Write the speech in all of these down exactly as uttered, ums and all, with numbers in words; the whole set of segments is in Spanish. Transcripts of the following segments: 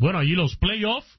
bueno, allí los playoffs,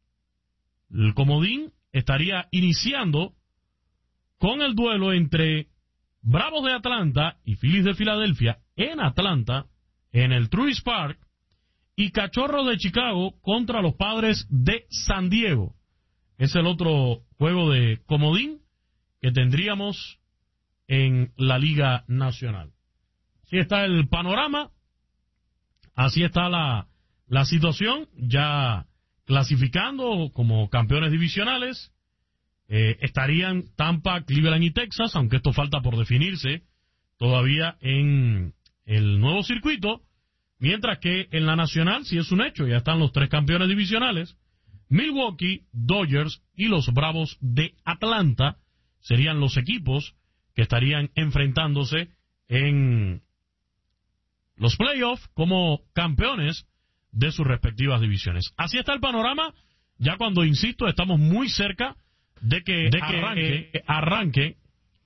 el comodín estaría iniciando con el duelo entre Bravos de Atlanta y Phillies de Filadelfia en Atlanta, en el Truist Park, y Cachorros de Chicago contra los Padres de San Diego. Es el otro juego de comodín que tendríamos en la Liga Nacional. Así está el panorama, así está la, la situación, ya clasificando como campeones divisionales. Eh, estarían Tampa, Cleveland y Texas, aunque esto falta por definirse todavía en el nuevo circuito, mientras que en la Nacional sí es un hecho, ya están los tres campeones divisionales. Milwaukee, Dodgers y los Bravos de Atlanta serían los equipos que estarían enfrentándose en los playoffs como campeones de sus respectivas divisiones. Así está el panorama, ya cuando, insisto, estamos muy cerca de que, de que arranque, eh, arranque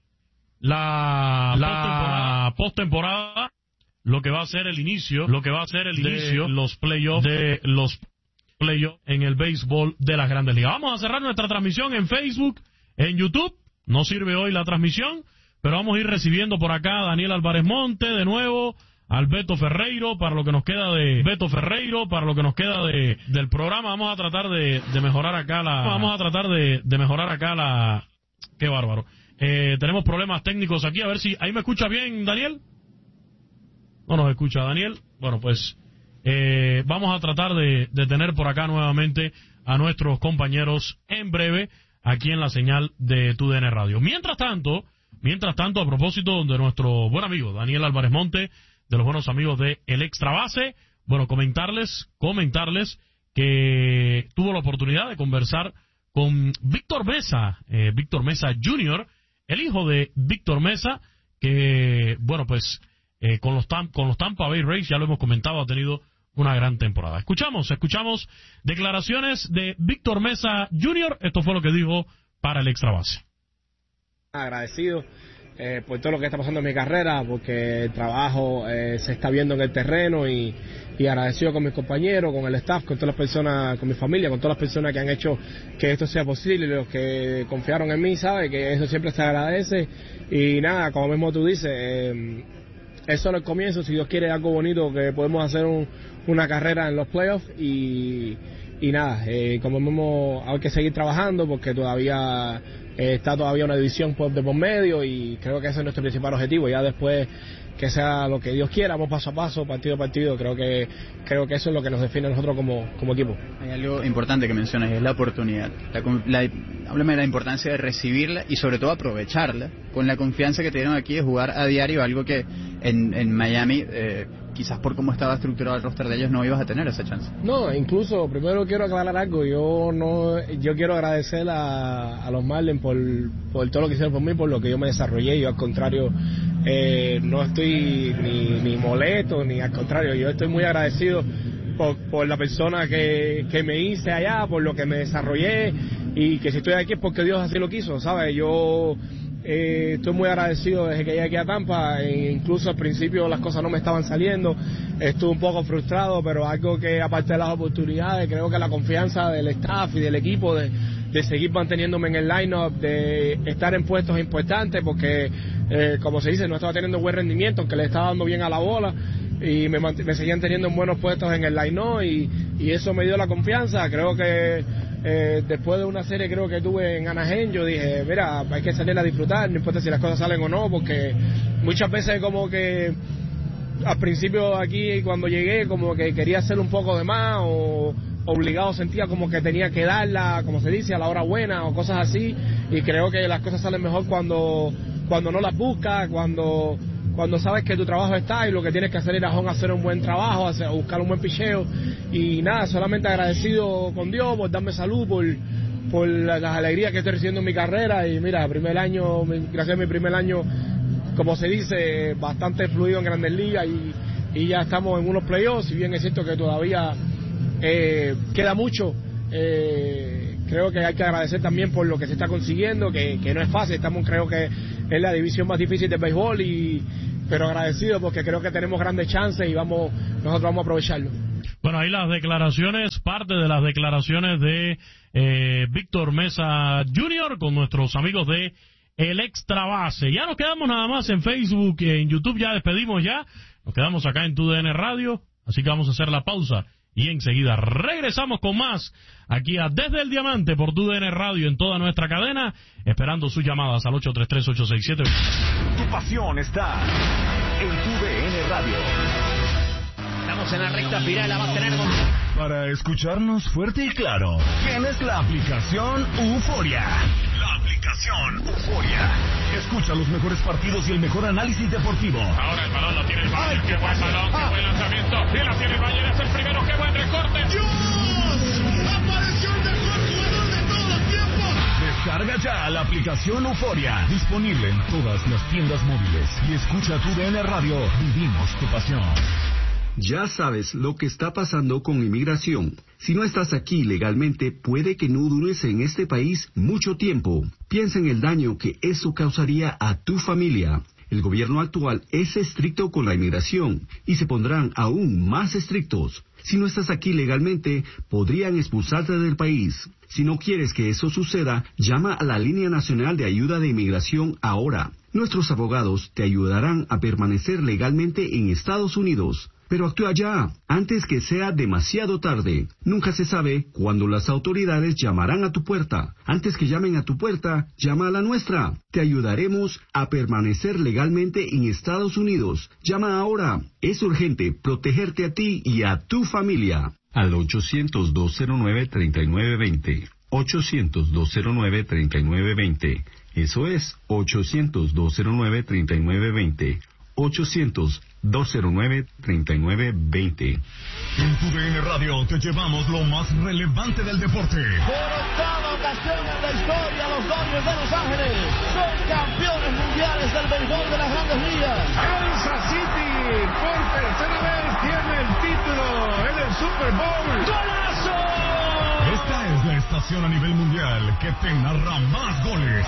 la, la postemporada, lo que va a ser el inicio, lo que va a ser el inicio de los playoffs de los playoffs en el béisbol de las Grandes Ligas. Vamos a cerrar nuestra transmisión en Facebook, en YouTube. No sirve hoy la transmisión, pero vamos a ir recibiendo por acá a Daniel Álvarez Monte de nuevo, al Beto Ferreiro, para lo que nos queda de Beto Ferreiro, para lo que nos queda de del programa. Vamos a tratar de, de mejorar acá la... Vamos a tratar de, de mejorar acá la... Qué bárbaro. Eh, tenemos problemas técnicos aquí, a ver si... ¿Ahí me escucha bien, Daniel? No nos escucha, Daniel. Bueno, pues eh, vamos a tratar de, de tener por acá nuevamente a nuestros compañeros en breve, aquí en la señal de T U D N Radio. Mientras tanto, mientras tanto, a propósito de nuestro buen amigo Daniel Álvarez Monte, de los buenos amigos de El Extra Base, bueno, comentarles, comentarles que tuvo la oportunidad de conversar con Víctor Mesa, eh, Víctor Mesa junior, el hijo de Víctor Mesa, que, bueno, pues, eh, con los Tam- con los Tampa Bay Rays, ya lo hemos comentado, ha tenido una gran temporada. Escuchamos, escuchamos declaraciones de Víctor Mesa junior, esto fue lo que dijo para El Extra Base. Agradecido Eh, por todo lo que está pasando en mi carrera, porque el trabajo eh, se está viendo en el terreno, y, y agradecido con mis compañeros, con el staff, con todas las personas, con mi familia, con todas las personas que han hecho que esto sea posible, los que confiaron en mí, sabe que eso siempre se agradece. Y nada, como mismo tú dices, eh, eso es el comienzo. Si Dios quiere, algo bonito, que podemos hacer un, una carrera en los playoffs, y, y nada, eh, como mismo hay que seguir trabajando, porque todavía Eh, está todavía una división por, de por medio, y creo que ese es nuestro principal objetivo. Ya después, que sea lo que Dios quiera, vamos paso a paso, partido a partido. Creo que creo que eso es lo que nos define a nosotros como, como equipo. Hay algo importante que mencionas, es la oportunidad. La, la, háblame de la importancia de recibirla y sobre todo aprovecharla, con la confianza que te dieron aquí de jugar a diario, algo que en, en Miami, eh, quizás por cómo estaba estructurado el roster de ellos, no ibas a tener esa chance. No, incluso, primero quiero aclarar algo. Yo no, yo quiero agradecer a, a los Marlins por, por todo lo que hicieron por mí, por lo que yo me desarrollé. Yo, al contrario, eh, no estoy ni, ni molesto, ni al contrario, yo estoy muy agradecido por, por la persona que, que me hice allá, por lo que me desarrollé, y que si estoy aquí es porque Dios así lo quiso, ¿sabes? Yo eh, estoy muy agradecido desde que llegué aquí a Tampa. E incluso al principio las cosas no me estaban saliendo, estuve un poco frustrado, pero algo que, aparte de las oportunidades, creo que la confianza del staff y del equipo de, de seguir manteniéndome en el line-up, de estar en puestos importantes, porque eh, como se dice, no estaba teniendo buen rendimiento, aunque le estaba dando bien a la bola, y me, me seguían teniendo en buenos puestos en el line-up, y, y eso me dio la confianza. Creo que eh, después de una serie creo que tuve en Anaheim, yo dije, mira, hay que salir a disfrutar, no importa si las cosas salen o no, porque muchas veces como que al principio aquí, cuando llegué, como que quería hacer un poco de más, o obligado sentía como que tenía que darla, como se dice, a la hora buena, o cosas así, y creo que las cosas salen mejor cuando cuando no las buscas, cuando cuando sabes que tu trabajo está y lo que tienes que hacer es a hacer un buen trabajo, hacer, buscar un buen picheo. Y nada, solamente agradecido con Dios por darme salud, por por las alegrías que estoy recibiendo en mi carrera. Y mira, primer año, gracias a mi primer año, como se dice, bastante fluido en Grandes Ligas, y, y ya estamos en unos playoffs. Si bien es cierto que todavía eh, queda mucho, eh, creo que hay que agradecer también por lo que se está consiguiendo, que, que no es fácil. Estamos, creo que es la división más difícil del béisbol, y pero agradecido porque creo que tenemos grandes chances y vamos nosotros vamos a aprovecharlo. Bueno, ahí las declaraciones, parte de las declaraciones de eh, Víctor Mesa junior con nuestros amigos de El Extra Base. Ya nos quedamos nada más en Facebook, en YouTube ya despedimos ya. Nos quedamos acá en Tu D N Radio, así que vamos a hacer la pausa y enseguida regresamos con más aquí a Desde el Diamante por Tu D N Radio en toda nuestra cadena, esperando sus llamadas al ocho tres tres, ocho seis siete. Tu pasión está en Tu D N Radio. Estamos en la recta final, la va a tener con... Para escucharnos fuerte y claro, tienes la aplicación Euforia. La aplicación Euforia. Escucha los mejores partidos y el mejor análisis deportivo. Ahora el balón lo tiene el Bayern, qué buen balón, qué buen lanzamiento. Y la tiene el Bayern, es el primero, qué buen recorte. ¡Dios! ¡Apareció el mejor jugador de todos los tiempos! Descarga ya la aplicación Euforia. Disponible en todas las tiendas móviles. Y escucha Tu D N Radio. Vivimos tu pasión. Ya sabes lo que está pasando con inmigración. Si no estás aquí legalmente, puede que no dures en este país mucho tiempo. Piensa en el daño que eso causaría a tu familia. El gobierno actual es estricto con la inmigración y se pondrán aún más estrictos. Si no estás aquí legalmente, podrían expulsarte del país. Si no quieres que eso suceda, llama a la Línea Nacional de Ayuda de Inmigración ahora. Nuestros abogados te ayudarán a permanecer legalmente en Estados Unidos. Pero actúa ya, antes que sea demasiado tarde. Nunca se sabe cuándo las autoridades llamarán a tu puerta. Antes que llamen a tu puerta, llama a la nuestra. Te ayudaremos a permanecer legalmente en Estados Unidos. Llama ahora. Es urgente protegerte a ti y a tu familia. Al ochocientos, dos cero nueve, treinta y nueve veinte. ochocientos, dos cero nueve, treinta y nueve veinte. Eso es ochocientos, dos cero nueve, treinta y nueve veinte. ochocientos, dos cero nueve, treinta y nueve veinte. En Tu D N Radio te llevamos lo más relevante del deporte. Por octava ocasión en la historia, los Dodgers de Los Ángeles son campeones mundiales del béisbol de las Grandes Ligas. Kansas City por tercera vez tiene el título en el Super Bowl. ¡Golazo! Esta es la estación a nivel mundial que te narra más goles.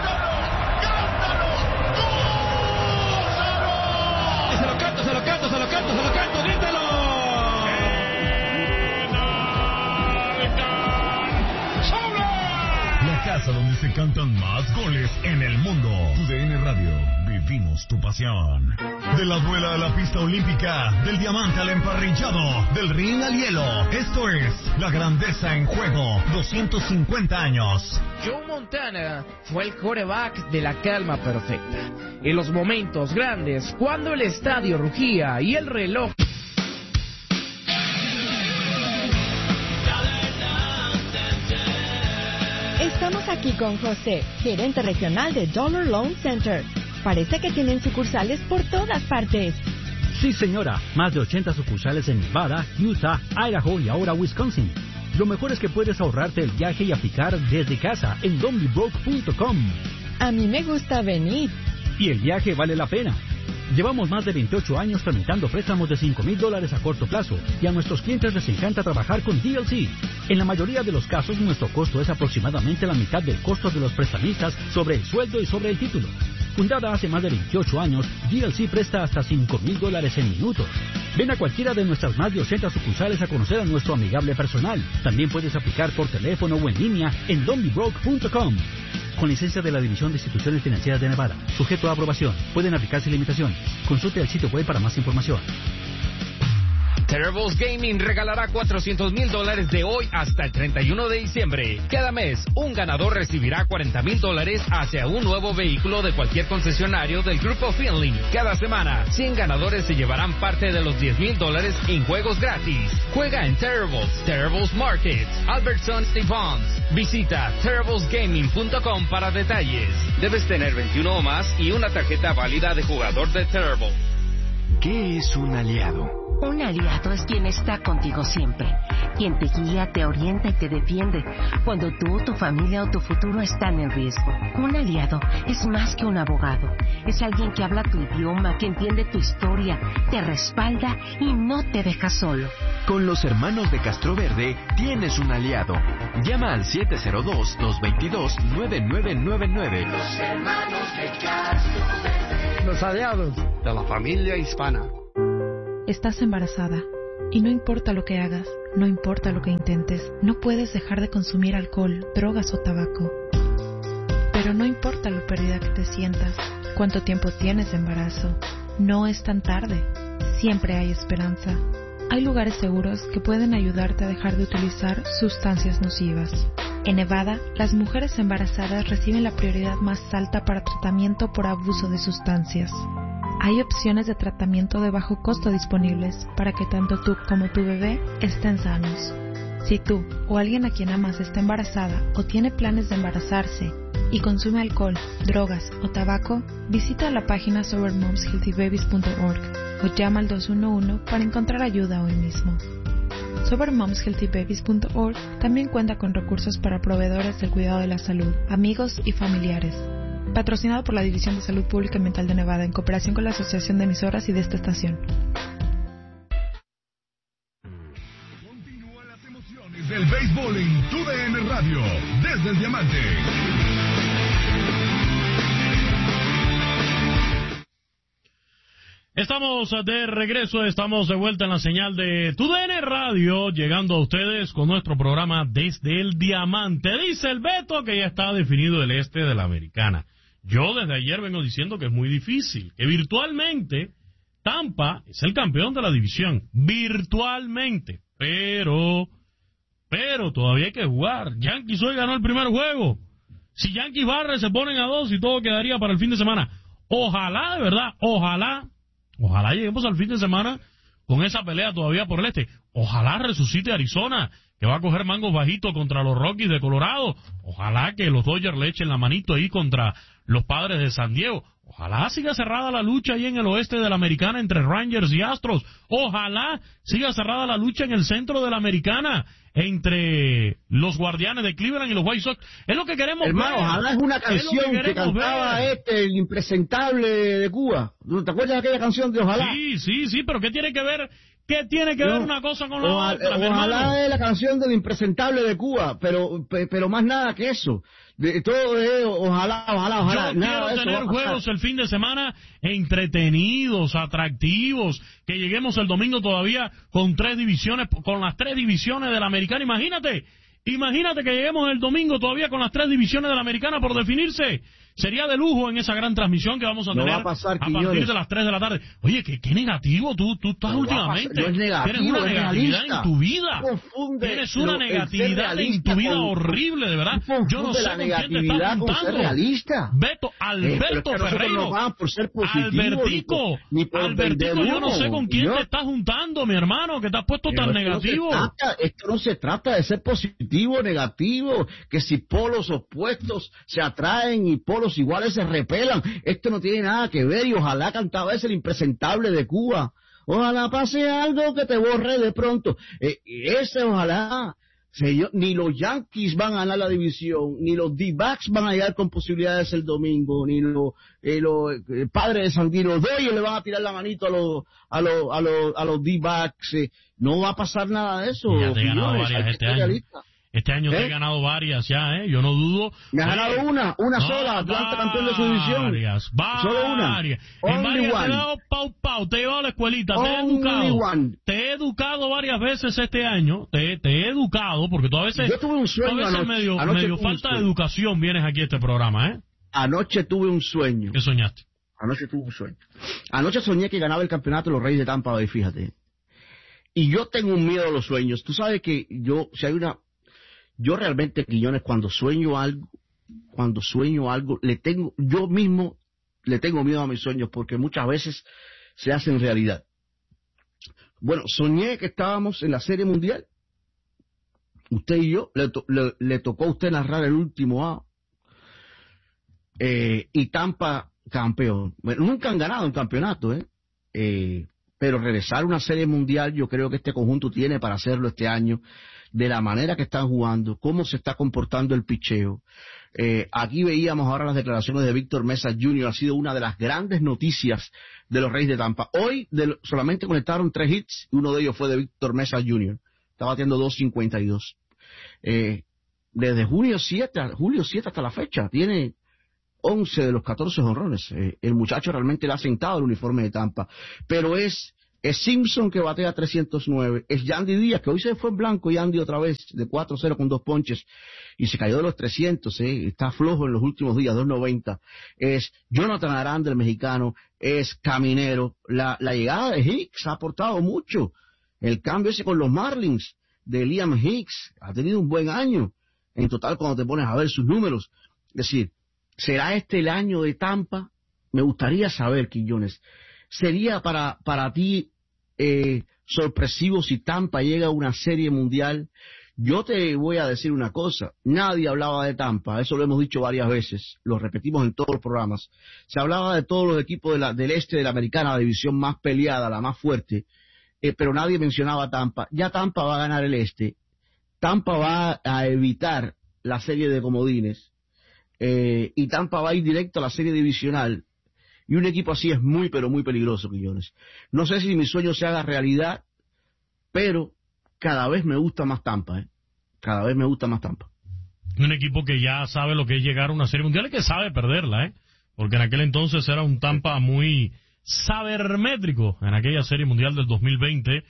Se lo canto, se lo canto, se lo canto, se lo canto, grítalo. La casa donde se cantan más goles en el mundo. Tu D N Radio, vivimos tu pasión. De la duela a la pista olímpica, del diamante al emparrillado, del ring al hielo. Esto es la grandeza en juego, doscientos cincuenta años. Joe Montana fue el quarterback de la calma perfecta. En los momentos grandes, cuando el estadio rugía y el reloj... Estamos aquí con José, gerente regional de Dollar Loan Center. Parece que tienen sucursales por todas partes. Sí, señora. Más de ochenta sucursales en Nevada, Utah, Idaho y ahora Wisconsin. Lo mejor es que puedes ahorrarte el viaje y aplicar desde casa en donbybroke punto com. A mí me gusta venir. Y el viaje vale la pena. Llevamos más de veintiocho años tramitando préstamos de cinco mil dólares a corto plazo y a nuestros clientes les encanta trabajar con D L C. En la mayoría de los casos, nuestro costo es aproximadamente la mitad del costo de los prestamistas sobre el sueldo y sobre el título. Fundada hace más de veintiocho años, D L C presta hasta cinco mil dólares en minutos. Ven a cualquiera de nuestras más de ochenta sucursales a conocer a nuestro amigable personal. También puedes aplicar por teléfono o en línea en donbybroke punto com. Con licencia de la División de Instituciones Financieras de Nevada. Sujeto a aprobación. Pueden aplicarse limitaciones. Consulte el sitio web para más información. Terribles Gaming regalará cuatrocientos mil dólares de hoy hasta el treinta y uno de diciembre. Cada mes, un ganador recibirá cuarenta mil dólares hacia un nuevo vehículo de cualquier concesionario del Grupo Finley. Cada semana, cien ganadores se llevarán parte de los diez mil dólares en juegos gratis. Juega en Terribles, Terribles Markets, Albertson y Bonds. Visita terribles gaming punto com para detalles. Debes tener veintiuno o más y una tarjeta válida de jugador de Terrible. ¿Qué es un aliado? Un aliado es quien está contigo siempre, quien te guía, te orienta y te defiende cuando tú, tu familia o tu futuro están en riesgo. Un aliado es más que un abogado, es alguien que habla tu idioma, que entiende tu historia, te respalda y no te deja solo. Con los hermanos de Castro Verde tienes un aliado. Llama al siete cero dos, dos dos dos, nueve nueve nueve nueve. Los hermanos de Castro Verde. Los aliados de la familia hispana. Estás embarazada. Y no importa lo que hagas, no importa lo que intentes, no puedes dejar de consumir alcohol, drogas o tabaco. Pero no importa lo perdida que te sientas, cuánto tiempo tienes de embarazo, no es tan tarde, siempre hay esperanza. Hay lugares seguros que pueden ayudarte a dejar de utilizar sustancias nocivas. En Nevada, las mujeres embarazadas reciben la prioridad más alta para tratamiento por abuso de sustancias. Hay opciones de tratamiento de bajo costo disponibles para que tanto tú como tu bebé estén sanos. Si tú o alguien a quien amas está embarazada o tiene planes de embarazarse y consume alcohol, drogas o tabaco, visita la página sober moms healthy babies punto org o llama al dos uno uno para encontrar ayuda hoy mismo. sober moms healthy babies punto org también cuenta con recursos para proveedores del cuidado de la salud, amigos y familiares. Patrocinado por la División de Salud Pública y Mental de Nevada en cooperación con la Asociación de Emisoras y de esta estación. Continúan las emociones del béisbol en Tu D N Radio, desde el Diamante. Estamos de regreso, estamos de vuelta en la señal de Tu D N Radio, llegando a ustedes con nuestro programa Desde el Diamante. Dice el Beto que ya está definido el este de la Americana. Yo desde ayer vengo diciendo que es muy difícil, que virtualmente Tampa es el campeón de la división, virtualmente, pero, pero todavía hay que jugar. Yankees hoy ganó el primer juego. Si Yankees barre, se ponen a dos y todo quedaría para el fin de semana. Ojalá, de verdad, ojalá, ojalá lleguemos al fin de semana con esa pelea todavía por el este. Ojalá resucite Arizona, que va a coger mangos bajitos contra los Rockies de Colorado. Ojalá que los Dodgers le echen la manito ahí contra los Padres de San Diego. Ojalá siga cerrada la lucha ahí en el oeste de la Americana entre Rangers y Astros. Ojalá siga cerrada la lucha en el centro de la Americana entre los Guardianes de Cleveland y los White Sox. Es lo que queremos Hermano, ver. ojalá es una canción es que, que cantaba ver. este, el impresentable de Cuba. ¿Te acuerdas de aquella canción de Ojalá? Sí, sí, sí, pero ¿qué tiene que ver? ¿Qué tiene que no, ver una cosa con la ojalá, otra? Ojalá es la canción del impresentable de Cuba, pero pero más nada que eso. De, todo es ojalá, ojalá, ojalá. Yo nada quiero tener eso, juegos el fin de semana entretenidos, atractivos, que lleguemos el domingo todavía con tres divisiones, con las tres divisiones de la Americana. Imagínate, imagínate que lleguemos el domingo todavía con las tres divisiones de la Americana por definirse. Sería de lujo en esa gran transmisión que vamos a no tener va a, pasar, a partir de las tres de la tarde. Oye, qué, qué negativo tú, tú estás no últimamente. No es negativo, Tienes una es negatividad realista. en tu vida. Confunde Tienes una lo, negatividad en tu vida con, horrible, de verdad. Yo no sé la con quién te estás juntando. Realista. Beto, Alberto eh, Ferreiro. No por ser Albertico, ni por, ni por Albertico, yo no sé con quién yo, te estás juntando, mi hermano, que te has puesto tan negativo. No trata, esto no se trata de ser positivo o negativo, que si polos opuestos se atraen y polos iguales se repelan. Esto no tiene nada que ver y ojalá cantaba ese el impresentable de Cuba. Ojalá pase algo que te borre de pronto. Eh, ese ojalá. Señor, ni los Yankees van a ganar la división, ni los D-backs van a llegar con posibilidades el domingo, ni los eh, lo, eh, padres de San Diego, los Dodgers le van a tirar la manito a los a los a los a los D-backs. Eh, no va a pasar nada de eso. Ya te he ganado varias este año. Realista. Este año ¿Eh? te he ganado varias ya, ¿eh? Yo no dudo. Me has ganado una, una no, sola, Atlanta campeón de su división. Varias, varias. Solo una. En varias te he dado pau pau, te he llevado a la escuelita, te he educado. One. Te he educado varias veces este año, te, te he educado, porque tú a veces, Yo tuve un sueño tú a veces anoche, medio, anoche medio falta de educación vienes aquí a este programa, ¿eh? Anoche tuve un sueño. ¿Qué soñaste? Anoche tuve un sueño. Anoche soñé que ganaba el campeonato de los Reyes de Tampa Bay, fíjate. Y yo tengo un miedo a los sueños. Tú sabes que yo, si hay una... Yo realmente, Quiñones, cuando sueño algo, cuando sueño algo, le tengo, yo mismo le tengo miedo a mis sueños porque muchas veces se hacen realidad. Bueno, soñé que estábamos en la Serie Mundial. Usted y yo, le, to, le, le tocó a usted narrar el último A. Eh, y Tampa campeón. Bueno, nunca han ganado un campeonato, ¿eh? Eh, pero regresar a una Serie Mundial, yo creo que este conjunto tiene para hacerlo este año. De la manera que están jugando, cómo se está comportando el picheo. Eh, aquí veíamos ahora las declaraciones de Víctor Mesa junior, ha sido una de las grandes noticias de los Reyes de Tampa. Hoy de, solamente conectaron tres hits, uno de ellos fue de Víctor Mesa junior, está batiendo dos cincuenta y dos. Eh, desde junio siete, julio siete hasta la fecha, tiene once de los catorce jonrones. Eh, el muchacho realmente le ha sentado el uniforme de Tampa, pero es es Simpson, que batea trescientos nueve, es Yandy Díaz, que hoy se fue en blanco Yandy otra vez, de cuatro cero con dos ponches, y se cayó de los trescientos, ¿eh? Está flojo en los últimos días, dos noventa, es Jonathan Aranda, el mexicano, es Caminero, la, la llegada de Hicks ha aportado mucho, el cambio ese con los Marlins, de Liam Hicks, ha tenido un buen año, en total cuando te pones a ver sus números, es decir, ¿será este el año de Tampa? Me gustaría saber, Quiñones, ¿sería para, para ti eh, sorpresivo si Tampa llega a una serie mundial? Yo te voy a decir una cosa, nadie hablaba de Tampa, eso lo hemos dicho varias veces, lo repetimos en todos los programas, se hablaba de todos los equipos de la, del este de la americana, la división más peleada, la más fuerte, eh, pero nadie mencionaba a Tampa. Ya Tampa va a ganar el este, Tampa va a evitar la serie de comodines, eh, y Tampa va a ir directo a la serie divisional. Y un equipo así es muy, pero muy peligroso, Quiñones. No sé si mi sueño se haga realidad, pero cada vez me gusta más Tampa, ¿eh? Cada vez me gusta más Tampa. Un equipo que ya sabe lo que es llegar a una serie mundial y que sabe perderla, ¿eh? Porque en aquel entonces era un Tampa muy sabermétrico en aquella serie mundial del dos mil veinte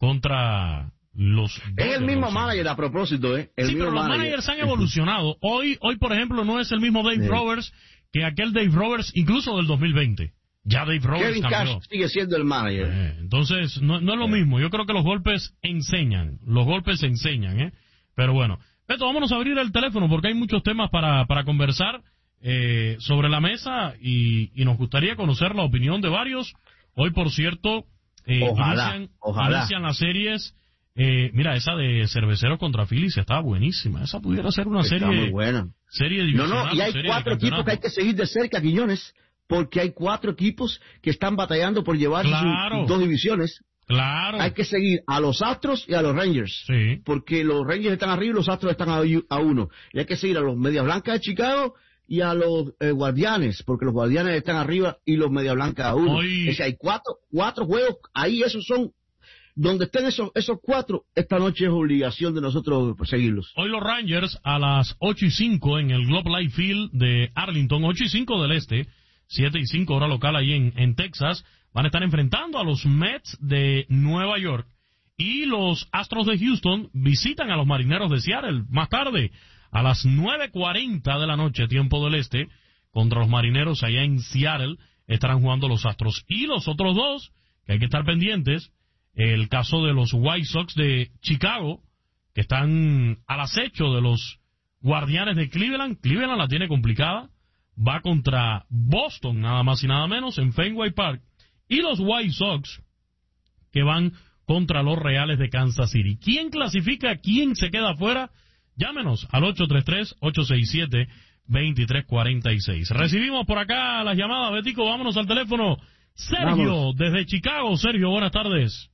contra los... Es el mismo manager a propósito, ¿eh? El sí, mismo pero los manager. managers han evolucionado. Hoy, hoy, por ejemplo, no es el mismo Dave Sí. Roberts que aquel Dave Roberts, incluso del dos mil veinte. Ya Dave Roberts Kevin cambió. Cash sigue siendo el manager. Eh, entonces, no, no es lo mismo. Yo creo que los golpes enseñan. Los golpes enseñan, ¿eh? Pero bueno. Beto, vámonos a abrir el teléfono porque hay muchos temas para, para conversar eh, sobre la mesa y, y nos gustaría conocer la opinión de varios. Hoy, por cierto, eh, Ojalá, inician, ojalá. inician las series. Eh, mira, esa de Cerveceros contra Phillies estaba buenísima. Esa pudiera ser una Está serie... muy buena. Serie No, divisional, no, y hay serie cuatro de equipos que hay que seguir de cerca, Quiñones, porque hay cuatro equipos que están batallando por llevar Claro. sus dos divisiones. Claro. Hay que seguir a los Astros y a los Rangers, Sí. porque los Rangers están arriba y los Astros están a, a uno. Y hay que seguir a los Medias Blancas de Chicago y a los eh, Guardianes, porque los Guardianes están arriba y los Medias Blancas a uno. Hoy- Es que hay cuatro, cuatro juegos, ahí esos son, donde estén esos, esos cuatro, esta noche es obligación de nosotros pues, seguirlos. Hoy los Rangers a las ocho y cinco en el Globe Life Field de Arlington, ocho y cinco del este, siete y cinco hora local ahí en, en Texas, van a estar enfrentando a los Mets de Nueva York. Y los Astros de Houston visitan a los Marineros de Seattle más tarde, a las nueve cuarenta de la noche, tiempo del este, contra los Marineros allá en Seattle, estarán jugando los Astros. Y los otros dos, que hay que estar pendientes, el caso de los White Sox de Chicago, que están al acecho de los Guardianes de Cleveland. Cleveland la tiene complicada, va contra Boston, nada más y nada menos, en Fenway Park. Y los White Sox, que van contra los Reales de Kansas City. ¿Quién clasifica? ¿Quién se queda afuera? Llámenos al ocho tres tres, ocho seis siete, dos tres cuatro seis. Recibimos por acá las llamadas, Betico, vámonos al teléfono. Sergio, Vamos. desde Chicago. Sergio, buenas tardes.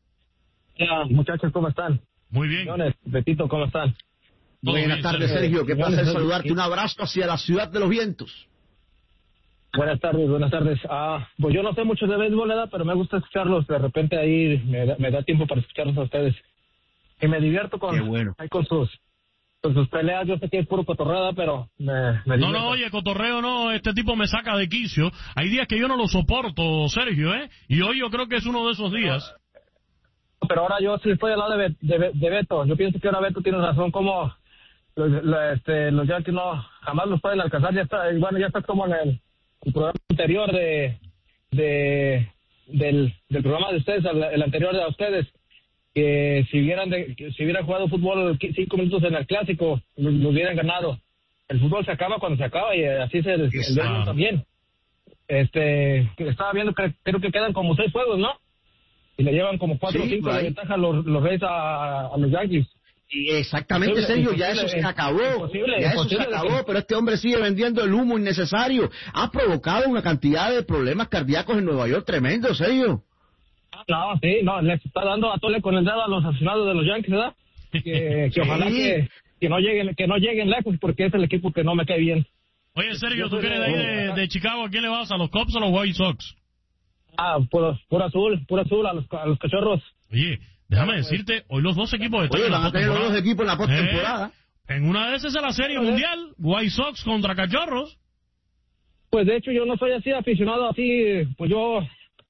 Hola, muchachos, ¿cómo están? Muy bien. Señores, Betito, ¿cómo están? Buenas tardes, Sergio. Qué placer saludarte. Un abrazo hacia la ciudad de los vientos. Buenas tardes, buenas tardes. Ah, pues yo no sé mucho de béisbol, ¿verdad? Pero me gusta escucharlos. De repente ahí me da, me da tiempo para escucharlos a ustedes. Y me divierto con, Qué bueno. ahí con sus con sus peleas. Yo sé que es puro cotorrada, pero me, me No, divierto. no, oye, cotorreo no, este tipo me saca de quicio. Hay días que yo no lo soporto, Sergio, ¿eh? Y hoy yo creo que es uno de esos días. Pero ahora yo sí estoy al lado de, de, de Beto. Yo pienso que ahora Beto tiene razón, como los, los, este, los Yankees no, jamás los pueden alcanzar. Ya está, bueno, ya está como en el, el programa anterior de, de del, del programa de ustedes, el, el anterior de ustedes, que si hubieran de, que si hubieran jugado fútbol cinco minutos en el clásico, lo, lo hubieran ganado. El fútbol se acaba cuando se acaba y así es el, el béisbol también. Este, estaba viendo que creo que quedan como seis juegos, ¿no? Y le llevan como cuatro o Sí, cinco por de ahí. ventaja a los, los Reyes a, a los Yankees. Y exactamente, Imposible, Sergio, ya eso imposible, se acabó. imposible, ya eso se imposible. acabó, pero este hombre sigue vendiendo el humo innecesario. Ha provocado una cantidad de problemas cardíacos en Nueva York tremendo, Sergio. No, sí, no, les está dando a tole con el dedo a los aficionados de los Yankees, ¿verdad? Que, que ojalá Sí. que, que no lleguen que no lleguen lejos, porque es el equipo que no me cae bien. Oye, Sergio, Yo tú soy que eres de- de ahí de, de Chicago, ¿a quién le vas? ¿A los Cubs o a los White Sox? Ah, puro, puro azul, puro azul a los, a los cachorros. Oye, déjame decirte, hoy los dos equipos están Oye, en la van a tener los postemporada. dos equipos en la postemporada. Eh, en una de esas es la Serie Mundial, White Sox contra Cachorros. Pues de hecho yo no soy así aficionado así, pues yo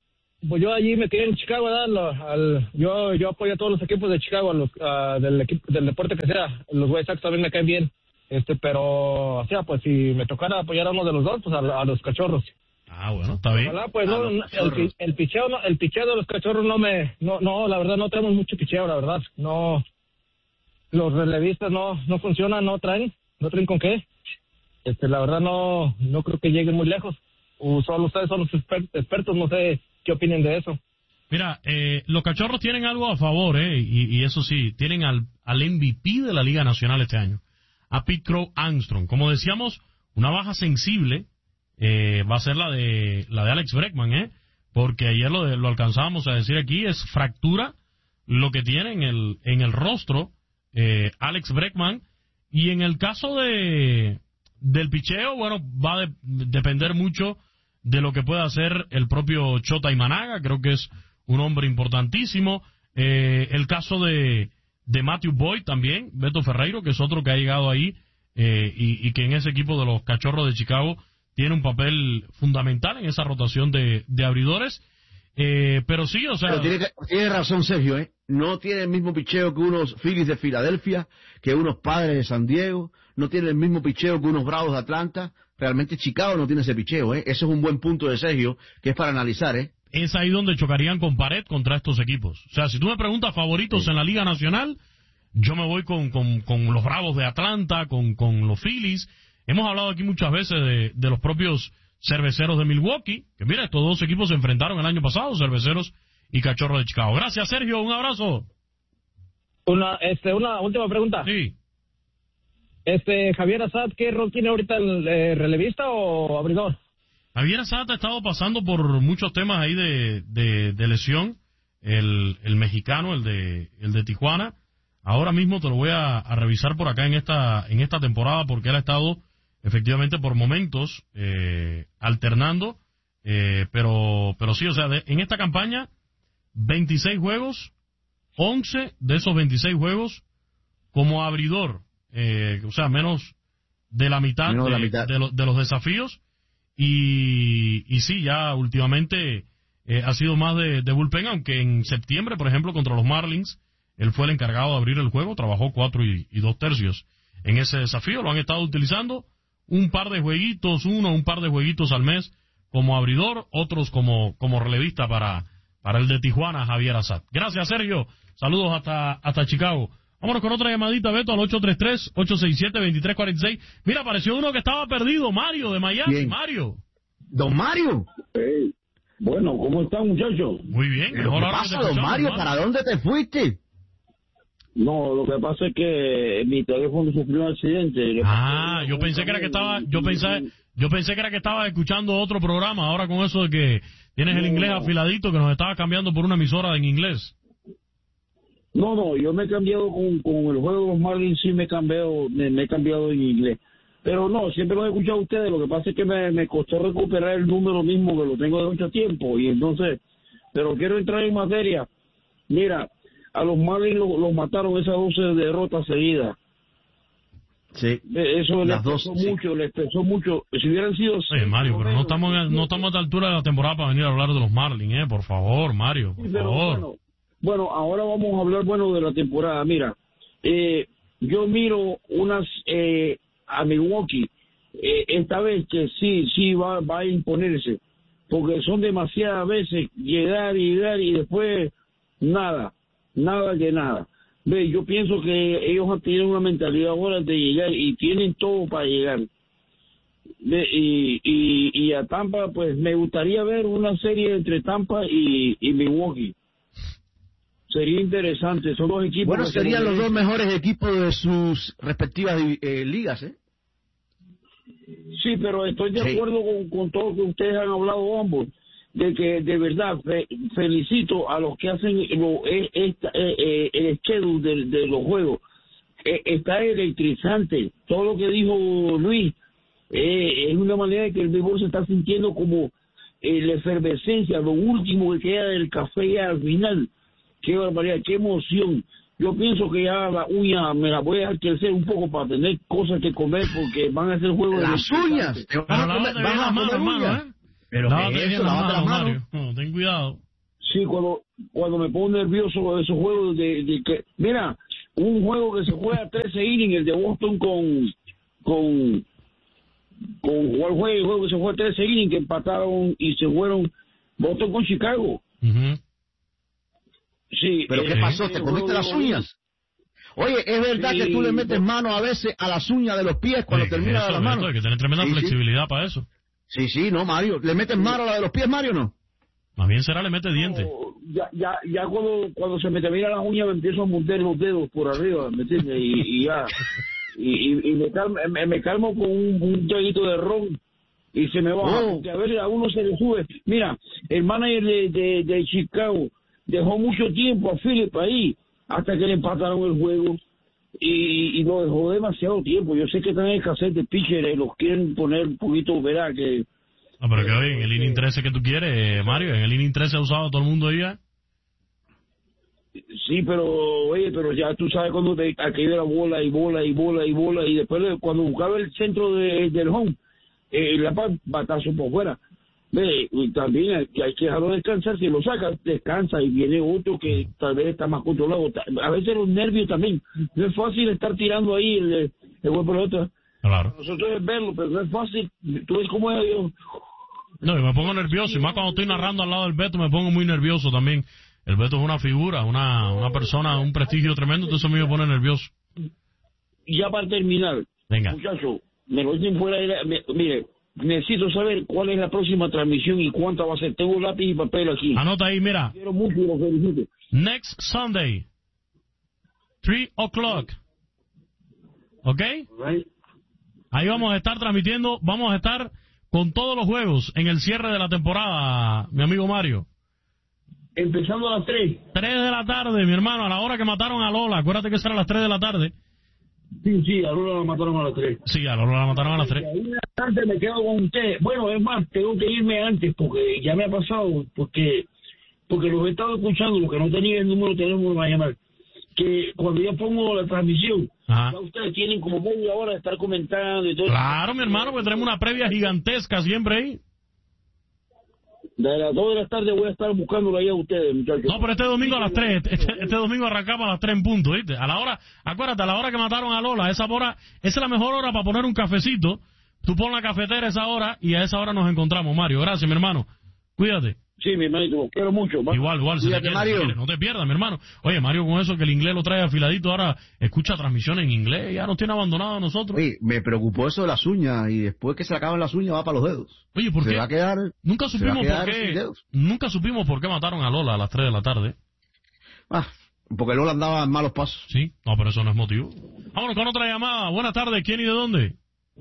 pues yo allí me quedé en Chicago, ¿verdad? Lo, al, yo yo apoyo a todos los equipos de Chicago, a los, uh, del equipo del deporte que sea. Los White Sox también me caen bien. Este, pero, o sea, pues si me tocara apoyar a uno de los dos, pues a, a los Cachorros. Ah, bueno, está bien. Ojalá, pues no, el, el picheo, no, el picheo de los Cachorros no me, no, no, la verdad no tenemos mucho picheo, la verdad. No, los relevistas no, no funcionan, no traen, no traen con qué. Este, la verdad no, no creo que lleguen muy lejos. O solo ustedes son los exper- expertos, no sé qué opinen de eso. Mira, eh, los Cachorros tienen algo a favor, eh, y, y eso sí, tienen al, al M V P de la Liga Nacional este año, a Pete Crow Armstrong. Como decíamos, una baja sensible eh, va a ser la de la de Alex Bregman, eh, porque ayer lo, de, lo alcanzábamos a decir aquí, es fractura lo que tiene en el en el rostro eh, Alex Bregman, y en el caso de del picheo, bueno, va a de, depender mucho de lo que pueda hacer el propio Chota Imanaga. Creo que es un hombre importantísimo. Eh, el caso de, de Matthew Boyd también, Beto Ferreiro, que es otro que ha llegado ahí eh, y, y que en ese equipo de los Cachorros de Chicago tiene un papel fundamental en esa rotación de, de abridores. Eh, pero sí, o sea... Pero tiene, tiene razón Sergio, ¿eh? No tiene el mismo picheo que unos Phillies de Filadelfia, que unos Padres de San Diego, no tiene el mismo picheo que unos Bravos de Atlanta. Realmente Chicago no tiene ese picheo, ¿eh? Eso es un buen punto de Sergio, que es para analizar, ¿eh? Es ahí donde chocarían con pared contra estos equipos. O sea, si tú me preguntas favoritos sí. en la Liga Nacional, yo me voy con, con, con los Bravos de Atlanta, con, con los Phillies. Hemos hablado aquí muchas veces de, de los propios Cerveceros de Milwaukee, que mira, estos dos equipos se enfrentaron el año pasado, Cerveceros y Cachorros de Chicago. Gracias, Sergio, un abrazo. Una, este, una última pregunta. Sí. Este, Javier Assad, ¿qué rol tiene ahorita, el eh, relevista o abridor? Javier Assad ha estado pasando por muchos temas ahí de, de, de lesión, el, el mexicano, el de, el de Tijuana. Ahora mismo te lo voy a, a revisar por acá en esta, en esta temporada, porque él ha estado efectivamente por momentos eh, alternando, eh, pero, pero sí, o sea, de, en esta campaña, veintiséis juegos, once de esos veintiséis juegos como abridor, eh, o sea, menos de la mitad, de, la mitad. de, lo, de los desafíos. Y, y sí, ya últimamente eh, ha sido más de, de bullpen, aunque en septiembre, por ejemplo, contra los Marlins, él fue el encargado de abrir el juego, trabajó cuatro y, y dos tercios en ese desafío. Lo han estado utilizando un par de jueguitos, uno un par de jueguitos al mes como abridor, otros como, como relevista para, para el de Tijuana, Javier Assad. Gracias, Sergio. Saludos hasta, hasta Chicago. Vámonos con otra llamadita, Beto, al ocho tres tres, ocho seis siete, dos tres cuatro seis. Mira, apareció uno que estaba perdido, Mario, de Miami. Bien. Mario. Don Mario. Hey. Bueno, ¿cómo están, muchachos? Muy bien. ¿Qué pasa, don Mario? ¿Para Mario? ¿Dónde te fuiste? No, lo que pasa es que mi teléfono sufrió un accidente. Ah, yo pensé que era que estaba, yo pensé, yo pensé que era que estaba escuchando otro programa, ahora con eso de que tienes el inglés afiladito, que nos estaba cambiando por una emisora en inglés. No, no, yo me he cambiado con, con el juego de los Marlins, sí me he cambiado, me, me he cambiado en inglés. Pero no, siempre lo he escuchado a ustedes, lo que pasa es que me, me costó recuperar el número mismo, que lo tengo de mucho tiempo, y entonces, pero quiero entrar en materia. Mira, a los Marlins los lo mataron esas doce derrotas seguidas. Sí. Eso les dos, pesó sí. mucho, les pesó mucho. Si hubieran sido... Oye, Mario, pero no estamos, en, no estamos a la altura de la temporada para venir a hablar de los Marlins, eh, por favor, Mario, por sí, pero, favor. Bueno, bueno, ahora vamos a hablar, bueno, de la temporada. Mira, eh, yo miro unas eh, a Milwaukee, eh, esta vez que sí, sí va, va a imponerse, porque son demasiadas veces llegar y llegar y después nada, nada que nada. Ve, yo pienso que ellos han tenido una mentalidad ahora de llegar y tienen todo para llegar. Ve, y, y, y a Tampa, pues me gustaría ver una serie entre Tampa y, y Milwaukee. Sería interesante, son dos equipos... Bueno, serían los dos mejores equipos de sus respectivas eh, ligas, ¿eh? Sí, pero estoy de sí. acuerdo con, con todo lo que ustedes han hablado ambos, de que de verdad fe, felicito a los que hacen lo, esta, eh, eh, el schedule de, de los juegos. Eh, está electrizante, todo lo que dijo Luis, eh, es una manera de que el béisbol se está sintiendo como eh, la efervescencia, lo último que queda del café al final. Qué barbaridad, qué emoción. Yo pienso que ya la uña me la voy a dejar crecer un poco para tener cosas que comer, porque van a ser juegos de... ¡Las uñas! Pero lávate bien las manos, hermano, ¿eh? Pero lávate que bien eso, las lávate manos, las manos. Mario. No, ten cuidado. Sí, cuando, cuando me pongo nervioso esos juegos de, de que... Mira, un juego que se juega trece innings, el de Boston con... con con ¿cuál fue el juego que se juega trece innings, que empataron y se fueron Boston con Chicago? Uh-huh. Sí. ¿Pero qué pasó? ¿Te comiste las uñas? Oye, ¿es verdad sí, que tú le metes mano a veces a las uñas de los pies cuando sí, terminas la mano? Hay que tener tremenda sí, flexibilidad sí. para eso. Sí, sí, no, Mario. ¿Le metes mano a la de los pies, Mario, o no? Más bien será le mete dientes. No, ya, ya, ya cuando, cuando se me terminan las uñas me empiezo a morder los dedos por arriba, ¿me entiendes? Y, y ya... Y, y, y me, calmo, me, me calmo con un, un traguito de ron y se me baja, oh. porque a veces a uno se le sube. Mira, el manager de, de, de Chicago dejó mucho tiempo a Philip ahí hasta que le empataron el juego y, y lo dejó demasiado tiempo. Yo sé que están en escasez de pitchers, los quieren poner un poquito, verá que... Ah, pero que hoy en el inning trece que tú quieres, Mario, en el inning trece ha usado todo el mundo ahí ya. Sí, pero, oye, pero ya tú sabes cuando te aquí de la bola y bola y bola y bola y después cuando buscaba el centro de, del home, eh, la batazo por fuera. Ve, y también hay, hay que dejarlo descansar, si lo sacas, descansa y viene otro que tal vez está más controlado. A veces los nervios también. No es fácil estar tirando ahí el, el, el buen pelota. Claro. Nosotros es verlo, pero no es fácil. Tú ves cómo es. Yo... No, yo me pongo nervioso y más cuando estoy narrando al lado del Beto me pongo muy nervioso también. El Beto es una figura, una, una persona, un prestigio tremendo, entonces a mí me pone nervioso. Ya para terminar, venga, muchacho, me lo dicen fuera de la, me, mire, necesito saber cuál es la próxima transmisión y cuánta va a ser. Tengo lápiz y papel aquí. Anota ahí, mira. Quiero mucho y lo felicito. Next Sunday, three o'clock. ¿Ok? Right. Ahí vamos a estar transmitiendo, vamos a estar con todos los juegos en el cierre de la temporada, mi amigo Mario. Empezando a las tres. tres de la tarde, mi hermano, a la hora que mataron a Lola. Acuérdate que será a las tres de la tarde. Sí, sí, a Lola la mataron a las tres. Sí, a Lola la mataron a las tres. Ahí antes me quedo con usted. Bueno, es más, tengo que irme antes porque ya me ha pasado, porque porque los he estado escuchando, los que no tenían el número de teléfono para llamar, que cuando yo pongo la transmisión, ya ustedes tienen como media hora de estar comentando y todo. Claro, mi hermano, porque tenemos una previa gigantesca siempre ahí. De las dos de la tarde voy a estar buscándolo ahí a ustedes, muchachos. No, pero este domingo a las tres, este, este domingo arrancamos a las tres en punto, ¿viste? A la hora, acuérdate, a la hora que mataron a Lola, esa hora, esa es la mejor hora para poner un cafecito. Tú pon la cafetera a esa hora y a esa hora nos encontramos, Mario. Gracias, mi hermano. Cuídate. Sí, mi hermanito, quiero mucho. Igual, igual, se te quiere, Mario. Se quiere. No te pierdas, mi hermano. Oye, Mario, con eso que el inglés lo trae afiladito, ahora escucha transmisión en inglés, ya nos tiene abandonados a nosotros. Oye, me preocupó eso de las uñas, y después que se acaban las uñas va para los dedos. Oye, ¿por se qué? Va a quedar, nunca supimos por qué, nunca supimos por qué mataron a Lola a las tres de la tarde. Ah, porque Lola andaba en malos pasos. Sí, no, pero eso no es motivo. Vámonos con otra llamada. Buenas tardes, ¿quién y de dónde?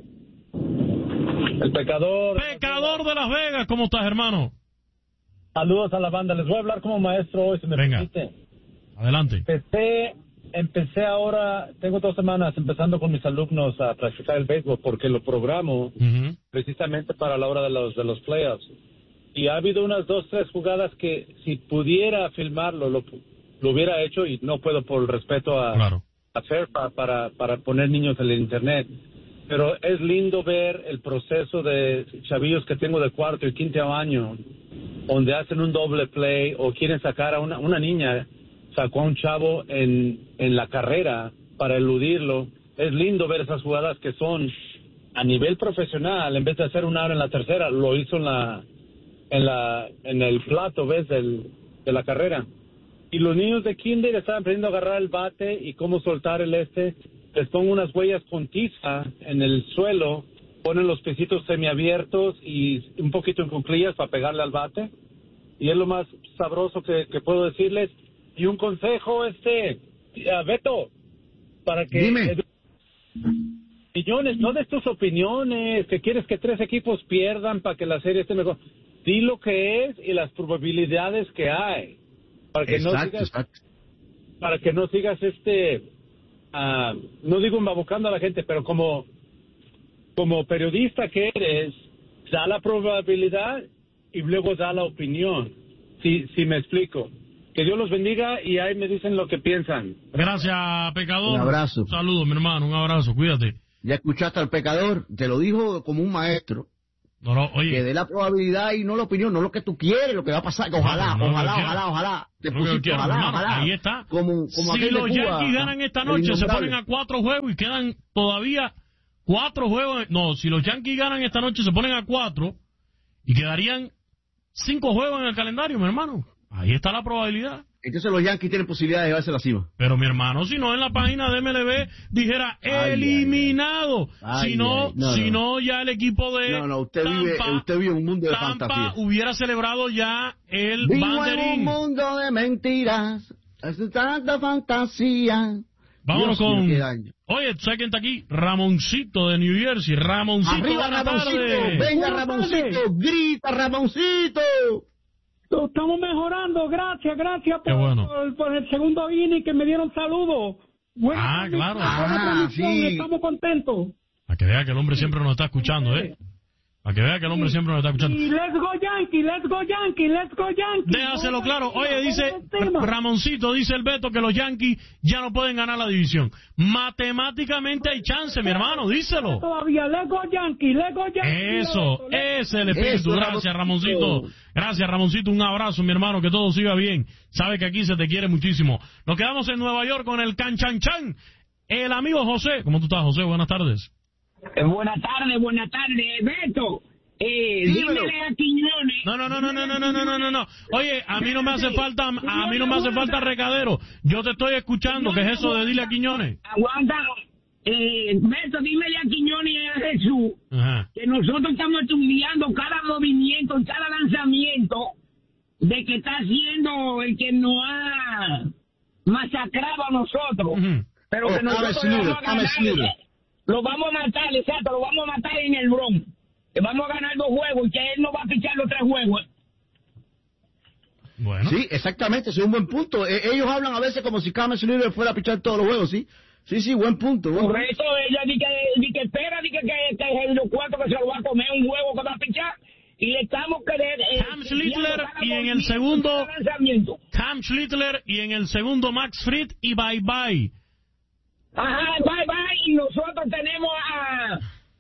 El pecador. Pecador de Las Vegas, ¿cómo estás, hermano? Saludos a la banda. Les voy a hablar como maestro hoy, si me Venga. permite. Adelante. Empecé, empecé ahora, tengo dos semanas empezando con mis alumnos a practicar el béisbol porque lo programo uh-huh. precisamente para la hora de los de los playoffs. Y ha habido unas dos, tres jugadas que si pudiera filmarlo, lo, lo hubiera hecho y no puedo por el respeto a, claro. a FERPA para, para poner niños en el internet. Pero es lindo ver el proceso de chavillos que tengo de cuarto y quinto año, donde hacen un doble play o quieren sacar a una, una niña, sacó a un chavo en, en la carrera para eludirlo. Es lindo ver esas jugadas que son a nivel profesional, en vez de hacer una hora en la tercera, lo hizo en la en la en el plato, ¿ves? Del, de la carrera. Y los niños de kinder están aprendiendo a agarrar el bate y cómo soltar el este. Les pongo unas huellas con tiza en el suelo, ponen los piecitos semiabiertos y un poquito en cuclillas para pegarle al bate. Y es lo más sabroso que, que puedo decirles. Y un consejo, este, uh, Beto, para que... Dime. Millones, no des tus opiniones, que quieres que tres equipos pierdan para que la serie esté mejor. Di lo que es y las probabilidades que hay. Para que exacto, no sigas, exacto. Para que no sigas este... Uh, no digo embaucando a la gente, pero como como periodista que eres, da la probabilidad y luego da la opinión. Si, si me explico. Que Dios los bendiga y ahí me dicen lo que piensan. Gracias, pecador. Un abrazo. Un saludo, mi hermano, un abrazo, cuídate. Ya escuchaste al pecador, te lo dijo como un maestro. No, no, oye. Que dé la probabilidad y no la opinión, no lo que tú quieres, lo que va a pasar. Que ojalá, no, no, ojalá, no ojalá, ojalá. Te no pusiste, quiero, ojalá, hermano, ojalá. ahí está. Como, como si los Cuba, Yankees ganan esta noche, se ponen a cuatro juegos y quedan todavía cuatro juegos. No, si los Yankees ganan esta noche, se ponen a cuatro y quedarían cinco juegos en el calendario, mi hermano. Ahí está la probabilidad. Entonces los Yankees tienen posibilidad de llevarse la cima. Pero mi hermano, si no en la página de M L B dijera ay, eliminado, ay, si no, ay, no, si no, no ya el equipo de no, no, usted Tampa, vive, usted vive un mundo de Tampa fantasía. Hubiera celebrado ya el Vivo banderín. En un mundo de mentiras, es tanta fantasía. Vámonos Dios con. Mío, oye, ¿tú sabes quién está aquí? Ramoncito de New Jersey. Ramoncito, arriba Ramoncito, tarde. venga Ramoncito, grita Ramoncito. Estamos mejorando, gracias, gracias por, bueno. por, por el segundo inning que me dieron saludos. Ah, claro. Ah, sí. Estamos contentos. A que vea que el hombre siempre nos está escuchando, ¿eh? A que vea que el hombre siempre nos está escuchando. Y let's go Yankee, let's go Yankee, let's go Yankee. Déjaselo claro. Oye, dice Ramoncito, dice el Beto que los Yankees ya no pueden ganar la división. Matemáticamente hay chance, mi hermano, díselo. Todavía, let's go Yankee, let's go Yankee. Eso, ese es el espíritu. Eso, gracias, Ramoncito. Gracias, Ramoncito. Un abrazo, mi hermano, que todo siga bien. Sabe que aquí se te quiere muchísimo. Nos quedamos en Nueva York con el Canchanchan. El amigo José. ¿Cómo tú estás, José? Buenas tardes. Eh, buenas tardes, buenas tardes, Beto. Eh, dímele a Quiñones. No, no, no, no, no, no, no, no, no, no. Oye, a mí no me hace falta, a mí no me hace falta recadero. Yo te estoy escuchando. ¿Qué es eso de dile a Quiñones? Aguanta. Eh, Beto, dímele a Quiñones y a Jesús Ajá. que nosotros estamos estudiando cada movimiento y cada lanzamiento de que está haciendo el que nos ha masacrado a nosotros. Uh-huh. Pero que oh, nosotros lo vamos a ganar. Lo vamos a matar, exacto, lo vamos a matar en el Bronx. Que vamos a ganar dos juegos y que él no va a pichar los tres juegos. Bueno. Sí, exactamente, ese es un buen punto. Eh, ellos hablan a veces como si Cameron Libre fuera a pichar todos los juegos, ¿sí? Sí, sí, buen punto. Buen Por eso ella dice que, di que espera, dice que, que, que es los cuatro que se lo va a comer un huevo que va a pichar. Y le estamos queriendo... Eh, Cam Schlittler y en el segundo... Cam Schlittler y en el segundo Max Fried y Bye Bye. Ajá, Bye Bye. Y nosotros tenemos a...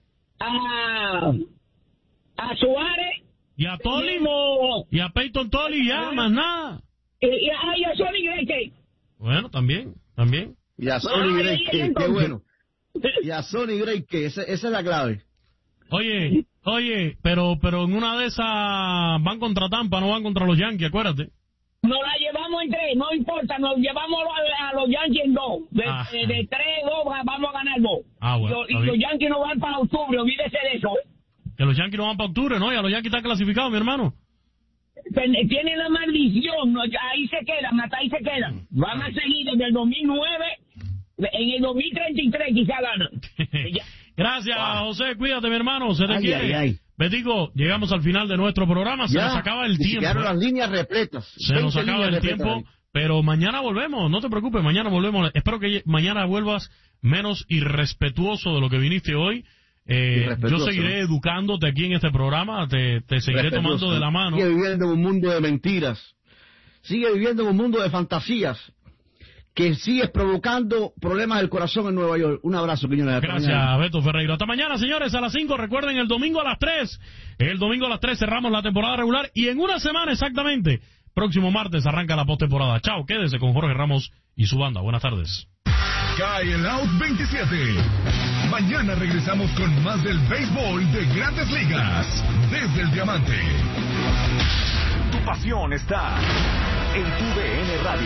A... A Suárez. Y a Tolly. Tenemos, y a Peyton Tolly, ya, ah, más nada. Y, y, y a Sonny Gray. Bueno, también, también. Y a Sonny Gray, qué bueno. Y a Sonny Gray, que esa, esa es la clave. Oye, oye, pero pero en una de esas van contra Tampa, no van contra los Yankees, acuérdate. Nos la llevamos en tres, no importa, nos llevamos a, a los Yankees en dos. De, ah. de, de tres, dos, vamos a ganar dos. Ah, bueno, y, y los Yankees no van para octubre, olvídese de eso. Que los Yankees no van para octubre, ¿no? Ya los Yankees están clasificados, mi hermano. Tienen la maldición, ¿no? Ahí se quedan, hasta ahí se quedan. Van a seguir desde el dos mil nueve, en el dos mil treinta y tres quizá ganan. Gracias, wow. José, cuídate, mi hermano, se te ay, quiere. Ay, ay. Betico, llegamos al final de nuestro programa, se ya, nos acaba el tiempo. Quedaron las líneas repletas. Se nos acaba el tiempo, ahí. Pero mañana volvemos, no te preocupes, mañana volvemos. Espero que mañana vuelvas menos irrespetuoso de lo que viniste hoy. Eh, yo seguiré educándote aquí en este programa, te, te seguiré tomando de la mano. Sigue viviendo en un mundo de mentiras, sigue viviendo en un mundo de fantasías, que sigues provocando problemas del corazón en Nueva York. Un abrazo, Quiñones. Gracias, mañana. Beto Ferreiro. Hasta mañana, señores, a las cinco. Recuerden, el domingo a las tres. El domingo a las tres cerramos la temporada regular. Y en una semana exactamente, próximo martes, arranca la postemporada. Chao, quédese con Jorge Ramos y su banda. Buenas tardes. Cae el Out veintisiete. Mañana regresamos con más del béisbol de Grandes Ligas. Desde el Diamante. Tu pasión está en tu D N Radio.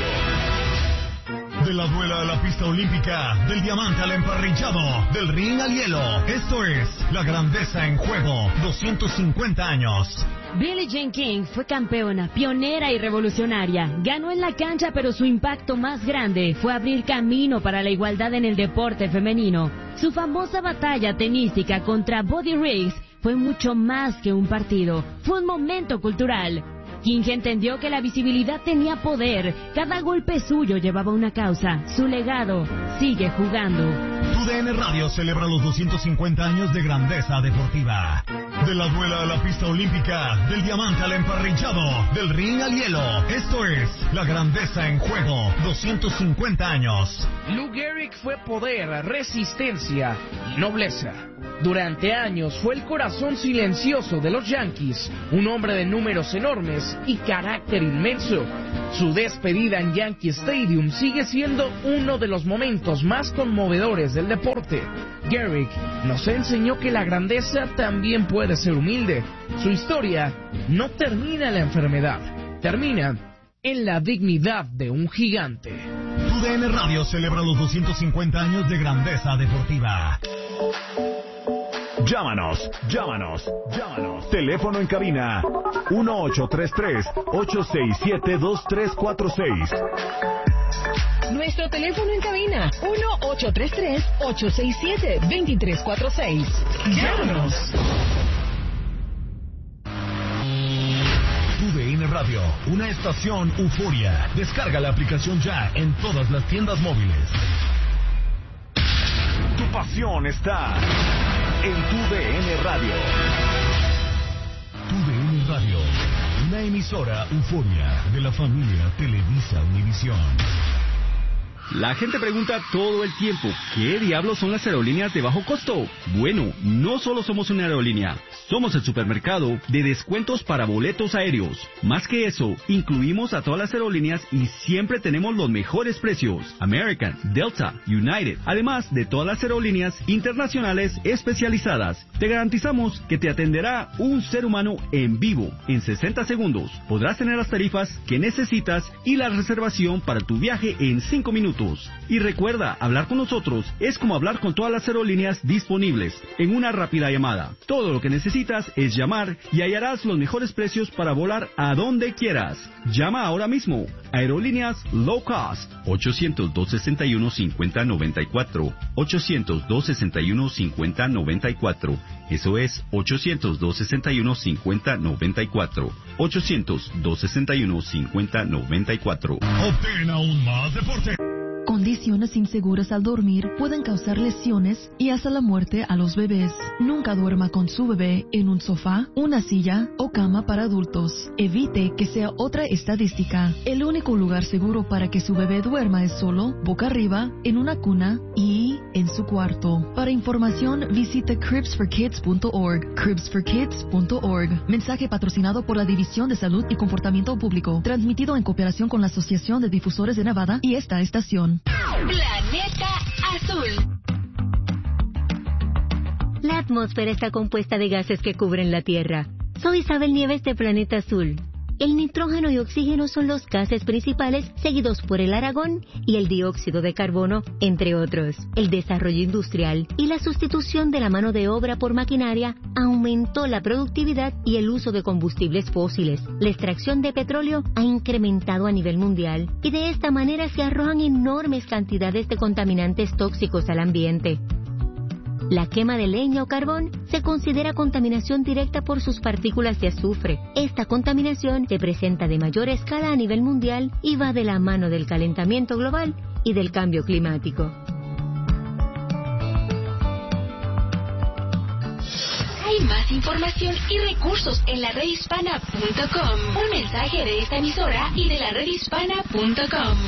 De la duela a la pista olímpica, del diamante al emparrillado, del ring al hielo. Esto es La Grandeza en Juego, doscientos cincuenta años. Billie Jean King fue campeona, pionera y revolucionaria. Ganó en la cancha, pero su impacto más grande fue abrir camino para la igualdad en el deporte femenino. Su famosa batalla tenística contra Buddy Riggs fue mucho más que un partido. Fue un momento cultural. King entendió que la visibilidad tenía poder. Cada golpe suyo llevaba una causa. Su legado sigue jugando. Tu D N Radio celebra los doscientos cincuenta años de grandeza deportiva. De la duela a la pista olímpica, del diamante al emparrillado, del ring al hielo. Esto es La Grandeza en Juego, doscientos cincuenta años. Lou Gehrig fue poder, resistencia y nobleza. Durante años fue el corazón silencioso de los Yankees, un hombre de números enormes y carácter inmenso. Su despedida en Yankee Stadium sigue siendo uno de los momentos más conmovedores del deporte. Gehrig nos enseñó que la grandeza también puede ser humilde. Su historia no termina en la enfermedad, termina en la dignidad de un gigante. Tu D N Radio celebra los doscientos cincuenta años de grandeza deportiva. Llámanos, llámanos, llámanos. Teléfono en cabina uno ocho tres tres, ocho seis siete, dos tres cuatro seis. Nuestro teléfono en cabina uno ocho tres tres, ocho seis siete, dos tres cuatro seis. Llámanos. Tu D N Radio, una estación euforia. Descarga la aplicación ya en todas las tiendas móviles. Tu pasión está en Tu D N Radio. Tu D N Radio, una emisora euforia de la familia Televisa Univisión. La gente pregunta todo el tiempo, ¿qué diablos son las aerolíneas de bajo costo? Bueno, no solo somos una aerolínea, somos el supermercado de descuentos para boletos aéreos. Más que eso, incluimos a todas las aerolíneas y siempre tenemos los mejores precios. American, Delta, United, además de todas las aerolíneas internacionales especializadas. Te garantizamos que te atenderá un ser humano en vivo. En sesenta segundos podrás tener las tarifas que necesitas y la reservación para tu viaje en cinco minutos. Y recuerda, hablar con nosotros es como hablar con todas las aerolíneas disponibles en una rápida llamada. Todo lo que necesitas es llamar y hallarás los mejores precios para volar a donde quieras. Llama ahora mismo. Aerolíneas Low Cost. ochocientos, dos sesenta y uno, cincuenta noventa y cuatro. ochocientos, dos sesenta y uno, cincuenta noventa y cuatro. Eso es ochocientos, dos sesenta y uno, cincuenta noventa y cuatro. ochocientos, dos sesenta y uno, cincuenta noventa y cuatro. Obtén aún más deporte. Condiciones inseguras al dormir pueden causar lesiones y hasta la muerte a los bebés. Nunca duerma con su bebé en un sofá, una silla o cama para adultos. Evite que sea otra estadística. El único lugar seguro para que su bebé duerma es solo, boca arriba, en una cuna y en su cuarto. Para información, visite cribs for kids punto org. cribs for kids punto org. Mensaje patrocinado por la División de Salud y Comportamiento Público. Transmitido en cooperación con la Asociación de Difusores de Nevada y esta estación. Planeta Azul. La atmósfera está compuesta de gases que cubren la Tierra. Soy Isabel Nieves de Planeta Azul. El nitrógeno y oxígeno son los gases principales, seguidos por el argón y el dióxido de carbono, entre otros. El desarrollo industrial y la sustitución de la mano de obra por maquinaria aumentó la productividad y el uso de combustibles fósiles. La extracción de petróleo ha incrementado a nivel mundial y de esta manera se arrojan enormes cantidades de contaminantes tóxicos al ambiente. La quema de leña o carbón se considera contaminación directa por sus partículas de azufre. Esta contaminación se presenta de mayor escala a nivel mundial y va de la mano del calentamiento global y del cambio climático. Hay más información y recursos en la red hispana punto com. Un mensaje de esta emisora y de la red hispana punto com.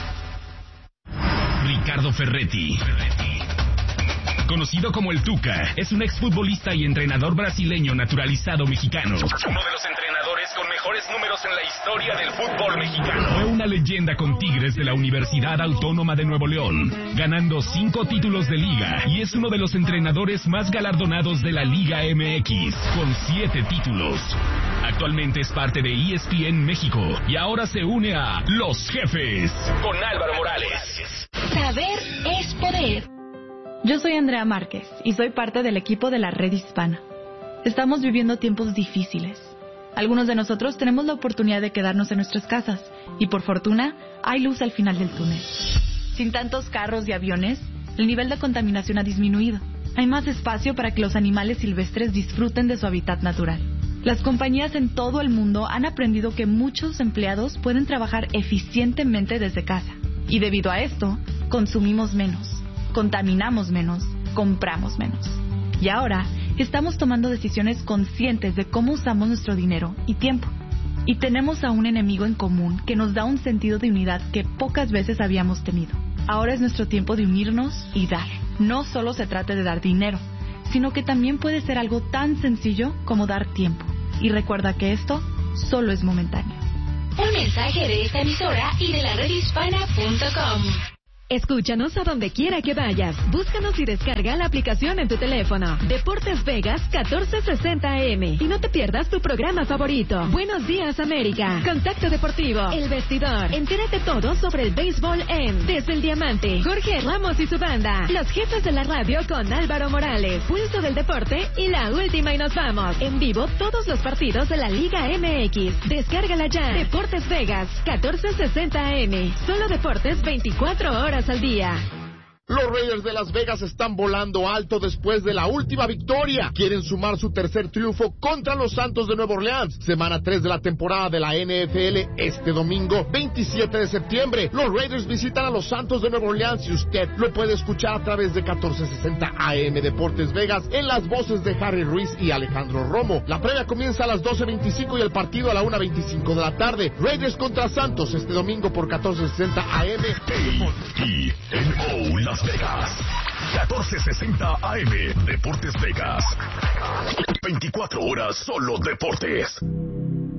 Ricardo Ferretti, conocido como el Tuca, es un exfutbolista y entrenador brasileño naturalizado mexicano. Uno de los entrenadores con mejores números en la historia del fútbol mexicano. Fue una leyenda con Tigres de la Universidad Autónoma de Nuevo León, ganando cinco títulos de liga, y es uno de los entrenadores más galardonados de la Liga M X, con siete títulos. Actualmente es parte de E S P N México y ahora se une a Los Jefes con Álvaro Morales. Saber es poder. Yo soy Andrea Márquez y soy parte del equipo de la Red Hispana. Estamos viviendo tiempos difíciles. Algunos de nosotros tenemos la oportunidad de quedarnos en nuestras casas y por fortuna hay luz al final del túnel. Sin tantos carros y aviones, el nivel de contaminación ha disminuido. Hay más espacio para que los animales silvestres disfruten de su hábitat natural. Las compañías en todo el mundo han aprendido que muchos empleados pueden trabajar eficientemente desde casa. Y debido a esto, consumimos menos, contaminamos menos, compramos menos. Y ahora, estamos tomando decisiones conscientes de cómo usamos nuestro dinero y tiempo. Y tenemos a un enemigo en común que nos da un sentido de unidad que pocas veces habíamos tenido. Ahora es nuestro tiempo de unirnos y dar. No solo se trata de dar dinero, sino que también puede ser algo tan sencillo como dar tiempo. Y recuerda que esto solo es momentáneo. Un mensaje de esta emisora y de la red hispana punto com. Escúchanos a donde quiera que vayas. Búscanos y descarga la aplicación en tu teléfono. Deportes Vegas catorce sesenta A M. Y no te pierdas tu programa favorito. Buenos días, América. Contacto Deportivo. El Vestidor. Entérate todo sobre el béisbol en Desde el Diamante. Jorge Ramos y su banda. Los jefes de la radio con Álvaro Morales. Pulso del Deporte y La Última y Nos Vamos. En vivo todos los partidos de la Liga M X. Descárgala ya. Deportes Vegas catorce sesenta A M. Solo deportes veinticuatro horas al día. Los Raiders de Las Vegas están volando alto después de la última victoria. Quieren sumar su tercer triunfo contra los Santos de Nueva Orleans. Semana tres de la temporada de la N F L este domingo veintisiete de septiembre. Los Raiders visitan a los Santos de Nueva Orleans y usted lo puede escuchar a través de catorce sesenta A M Deportes Vegas en las voces de Harry Ruiz y Alejandro Romo. La previa comienza a las doce veinticinco y el partido a la una veinticinco de la tarde. Raiders contra Santos este domingo por catorce sesenta A M. Y N O Las Vegas, catorce sesenta A M Deportes Vegas, veinticuatro horas solo deportes.